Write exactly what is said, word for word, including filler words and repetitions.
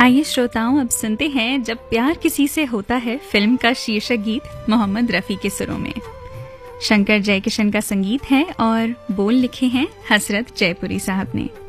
आइए श्रोताओं, अब सुनते हैं जब प्यार किसी से होता है फिल्म का शीर्षक गीत मोहम्मद रफ़ी के सुरों में। शंकर जयकिशन का संगीत है और बोल लिखे हैं हसरत जयपुरी साहब ने।